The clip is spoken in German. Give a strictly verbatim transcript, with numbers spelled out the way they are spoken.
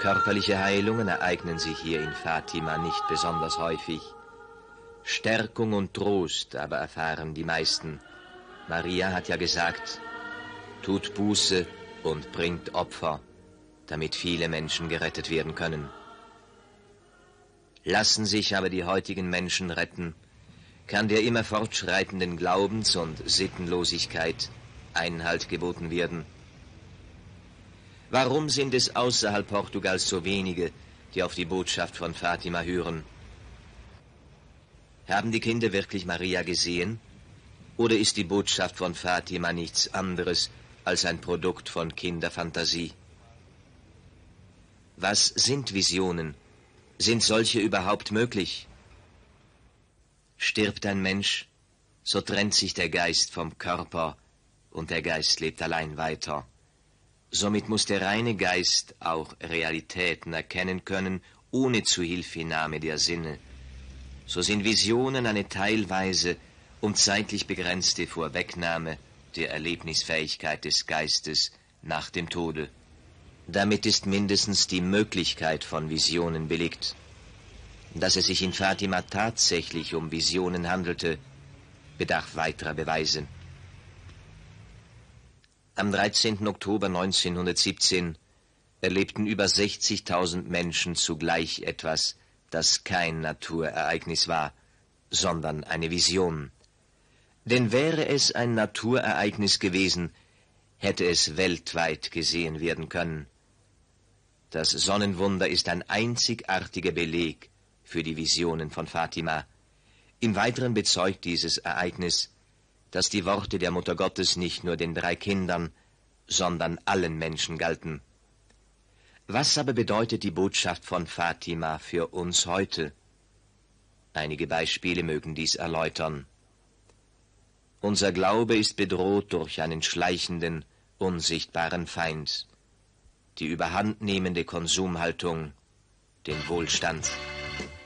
Körperliche Heilungen ereignen sich hier in Fatima nicht besonders häufig. Stärkung und Trost aber erfahren die meisten. Maria hat ja gesagt, tut Buße und bringt Opfer, damit viele Menschen gerettet werden können. Lassen sich aber die heutigen Menschen retten, kann der immer fortschreitenden Glaubens- und Sittenlosigkeit Einhalt geboten werden. Warum sind es außerhalb Portugals so wenige, die auf die Botschaft von Fatima hören? Haben die Kinder wirklich Maria gesehen? Oder ist die Botschaft von Fatima nichts anderes als ein Produkt von Kinderfantasie? Was sind Visionen? Sind solche überhaupt möglich? Stirbt ein Mensch, so trennt sich der Geist vom Körper und der Geist lebt allein weiter. Somit muss der reine Geist auch Realitäten erkennen können, ohne Zuhilfenahme der Sinne. So sind Visionen eine teilweise und zeitlich begrenzte Vorwegnahme der Erlebnisfähigkeit des Geistes nach dem Tode. Damit ist mindestens die Möglichkeit von Visionen belegt. Dass es sich in Fatima tatsächlich um Visionen handelte, bedarf weiterer Beweise. Am dreizehnten Oktober neunzehnhundertsiebzehn erlebten über sechzigtausend Menschen zugleich etwas, das kein Naturereignis war, sondern eine Vision. Denn wäre es ein Naturereignis gewesen, hätte es weltweit gesehen werden können. Das Sonnenwunder ist ein einzigartiger Beleg für die Visionen von Fatima. Im Weiteren bezeugt dieses Ereignis, dass die Worte der Mutter Gottes nicht nur den drei Kindern, sondern allen Menschen galten. Was aber bedeutet die Botschaft von Fatima für uns heute? Einige Beispiele mögen dies erläutern. Unser Glaube ist bedroht durch einen schleichenden, unsichtbaren Feind, die überhandnehmende Konsumhaltung, den Wohlstand.